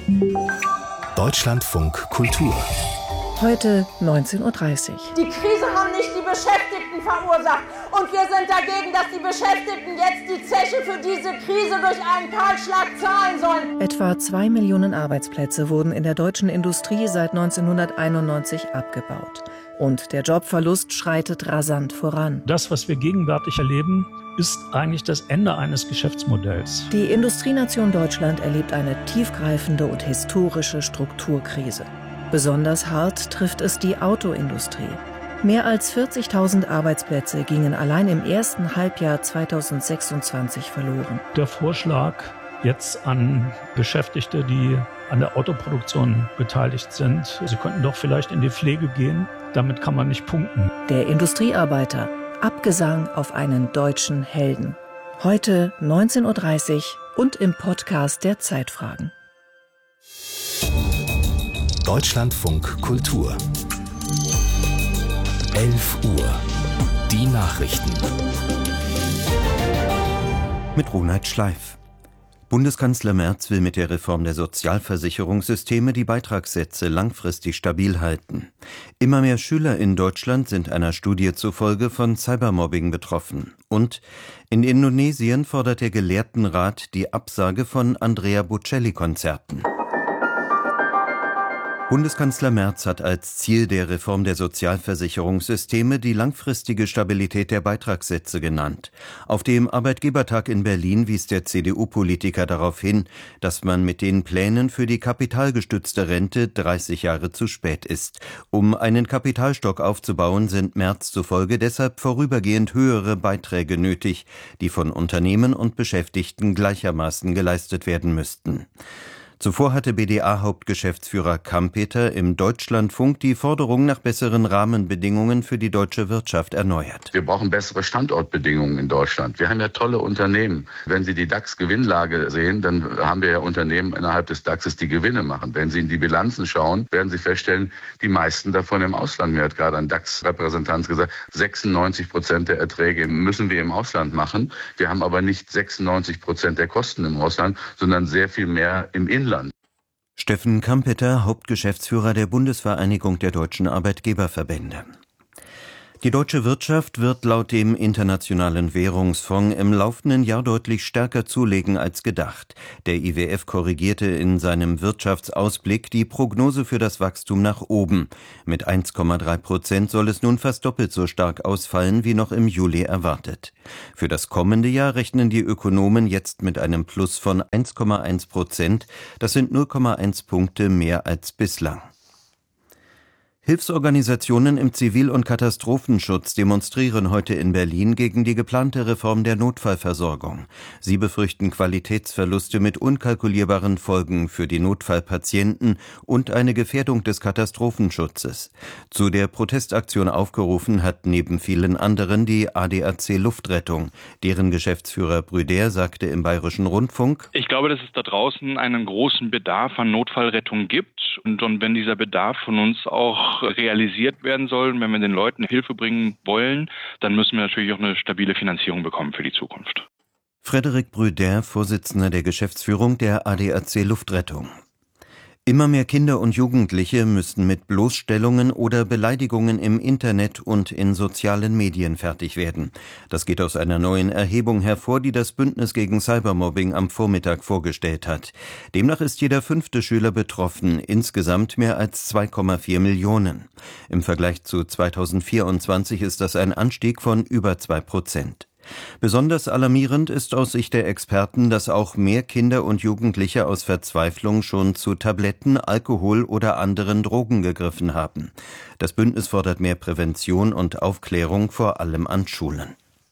Deutschlandfunk Kultur. Heute 19:30 Uhr. Die Krise haben nicht die Beschäftigten verursacht. Und wir sind dagegen, dass die Beschäftigten jetzt die Zeche für diese Krise durch einen Kahlschlag zahlen sollen. Etwa 2 Millionen Arbeitsplätze wurden in der deutschen Industrie seit 1991 abgebaut. Und der Jobverlust schreitet rasant voran. Das, was wir gegenwärtig erleben, ist eigentlich das Ende eines Geschäftsmodells. Die Industrienation Deutschland erlebt eine tiefgreifende und historische Strukturkrise. Besonders hart trifft es die Autoindustrie. Mehr als 40.000 Arbeitsplätze gingen allein im ersten Halbjahr 2026 verloren. Der Vorschlag jetzt an Beschäftigte, die an der Autoproduktion beteiligt sind, sie könnten doch vielleicht in die Pflege gehen, damit kann man nicht punkten. Der Industriearbeiter, Abgesang auf einen deutschen Helden. Heute 19:30 Uhr und im Podcast der Zeitfragen. Deutschlandfunk Kultur. 11 Uhr. Die Nachrichten. Mit Ronald Schleif. Bundeskanzler Merz will mit der Reform der Sozialversicherungssysteme die Beitragssätze langfristig stabil halten. Immer mehr Schüler in Deutschland sind einer Studie zufolge von Cybermobbing betroffen. Und in Indonesien fordert der Gelehrtenrat die Absage von Andrea Bocelli-Konzerten. Bundeskanzler Merz hat als Ziel der Reform der Sozialversicherungssysteme die langfristige Stabilität der Beitragssätze genannt. Auf dem Arbeitgebertag in Berlin wies der CDU-Politiker darauf hin, dass man mit den Plänen für die kapitalgestützte Rente 30 Jahre zu spät ist. Um einen Kapitalstock aufzubauen, sind Merz zufolge deshalb vorübergehend höhere Beiträge nötig, die von Unternehmen und Beschäftigten gleichermaßen geleistet werden müssten. Zuvor hatte BDA-Hauptgeschäftsführer Kampeter im Deutschlandfunk die Forderung nach besseren Rahmenbedingungen für die deutsche Wirtschaft erneuert. Wir brauchen bessere Standortbedingungen in Deutschland. Wir haben ja tolle Unternehmen. Wenn Sie die DAX-Gewinnlage sehen, dann haben wir ja Unternehmen innerhalb des DAXes, die Gewinne machen. Wenn Sie in die Bilanzen schauen, werden Sie feststellen, die meisten davon im Ausland. Mir hat gerade ein DAX-Repräsentant gesagt, 96% der Erträge müssen wir im Ausland machen. Wir haben aber nicht 96% der Kosten im Ausland, sondern sehr viel mehr im Inland. Steffen Kampeter, Hauptgeschäftsführer der Bundesvereinigung der deutschen Arbeitgeberverbände. Die deutsche Wirtschaft wird laut dem Internationalen Währungsfonds im laufenden Jahr deutlich stärker zulegen als gedacht. Der IWF korrigierte in seinem Wirtschaftsausblick die Prognose für das Wachstum nach oben. Mit 1,3% soll es nun fast doppelt so stark ausfallen wie noch im Juli erwartet. Für das kommende Jahr rechnen die Ökonomen jetzt mit einem Plus von 1,1%. Das sind 0,1 Punkte mehr als bislang. Hilfsorganisationen im Zivil- und Katastrophenschutz demonstrieren heute in Berlin gegen die geplante Reform der Notfallversorgung. Sie befürchten Qualitätsverluste mit unkalkulierbaren Folgen für die Notfallpatienten und eine Gefährdung des Katastrophenschutzes. Zu der Protestaktion aufgerufen hat neben vielen anderen die ADAC Luftrettung. Deren Geschäftsführer Brüder sagte im Bayerischen Rundfunk: Ich glaube, dass es da draußen einen großen Bedarf an Notfallrettung gibt. Und wenn dieser Bedarf von uns auch realisiert werden soll, wenn wir den Leuten Hilfe bringen wollen, dann müssen wir natürlich auch eine stabile Finanzierung bekommen für die Zukunft. Frederik Brüder, Vorsitzender der Geschäftsführung der ADAC Luftrettung. Immer mehr Kinder und Jugendliche müssen mit Bloßstellungen oder Beleidigungen im Internet und in sozialen Medien fertig werden. Das geht aus einer neuen Erhebung hervor, die das Bündnis gegen Cybermobbing am Vormittag vorgestellt hat. Demnach ist jeder 5. Schüler betroffen, insgesamt mehr als 2,4 Millionen. Im Vergleich zu 2024 ist das ein Anstieg von über 2%. Besonders alarmierend ist aus Sicht der Experten, dass auch mehr Kinder und Jugendliche aus Verzweiflung schon zu Tabletten, Alkohol oder anderen Drogen gegriffen haben. Das Bündnis fordert mehr Prävention und Aufklärung, vor allem an Schulen.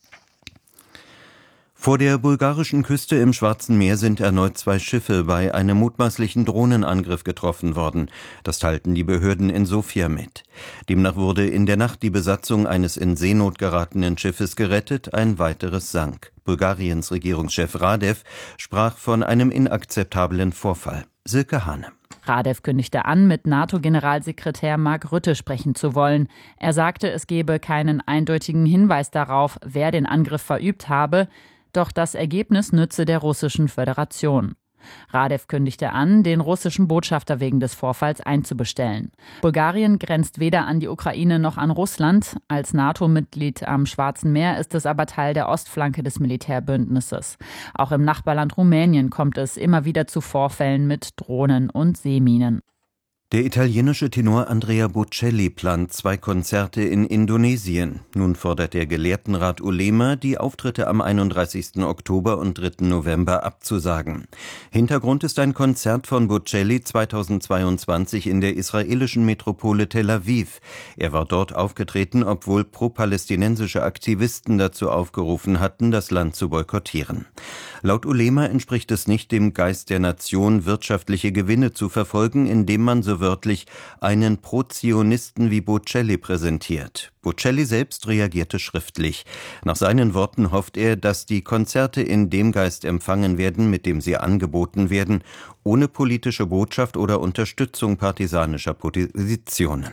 Vor der bulgarischen Küste im Schwarzen Meer sind erneut 2 Schiffe bei einem mutmaßlichen Drohnenangriff getroffen worden. Das teilten die Behörden in Sofia mit. Demnach wurde in der Nacht die Besatzung eines in Seenot geratenen Schiffes gerettet, ein weiteres sank. Bulgariens Regierungschef Radev sprach von einem inakzeptablen Vorfall. Silke Hane. Radev kündigte an, mit NATO-Generalsekretär Mark Rutte sprechen zu wollen. Er sagte, es gebe keinen eindeutigen Hinweis darauf, wer den Angriff verübt habe. Doch das Ergebnis nütze der Russischen Föderation. Radev kündigte an, den russischen Botschafter wegen des Vorfalls einzubestellen. Bulgarien grenzt weder an die Ukraine noch an Russland. Als NATO-Mitglied am Schwarzen Meer ist es aber Teil der Ostflanke des Militärbündnisses. Auch im Nachbarland Rumänien kommt es immer wieder zu Vorfällen mit Drohnen und Seeminen. Der italienische Tenor Andrea Bocelli plant 2 Konzerte in Indonesien. Nun fordert der Gelehrtenrat Ulema, die Auftritte am 31. Oktober und 3. November abzusagen. Hintergrund ist ein Konzert von Bocelli 2022 in der israelischen Metropole Tel Aviv. Er war dort aufgetreten, obwohl pro-palästinensische Aktivisten dazu aufgerufen hatten, das Land zu boykottieren. Laut Ulema entspricht es nicht dem Geist der Nation, wirtschaftliche Gewinne zu verfolgen, indem man so wörtlich einen Pro-Zionisten wie Bocelli präsentiert. Bocelli selbst reagierte schriftlich. Nach seinen Worten hofft er, dass die Konzerte in dem Geist empfangen werden, mit dem sie angeboten werden, ohne politische Botschaft oder Unterstützung partisanischer Positionen.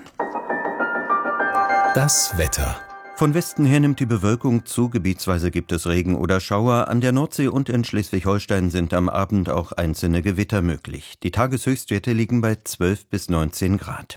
Das Wetter. Von Westen her nimmt die Bewölkung zu, gebietsweise gibt es Regen oder Schauer. An der Nordsee und in Schleswig-Holstein sind am Abend auch einzelne Gewitter möglich. Die Tageshöchstwerte liegen bei 12 bis 19 Grad.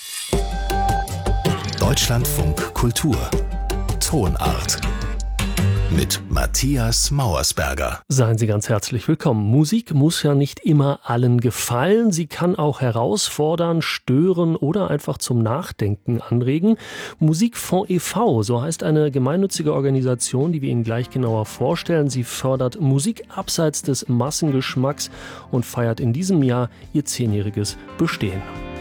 Deutschlandfunk Kultur. Tonart. Mit Matthias Mauersberger. Seien Sie ganz herzlich willkommen. Musik muss ja nicht immer allen gefallen. Sie kann auch herausfordern, stören oder einfach zum Nachdenken anregen. Musikfonds e.V., so heißt eine gemeinnützige Organisation, die wir Ihnen gleich genauer vorstellen. Sie fördert Musik abseits des Massengeschmacks und feiert in diesem Jahr ihr 10-jähriges Bestehen.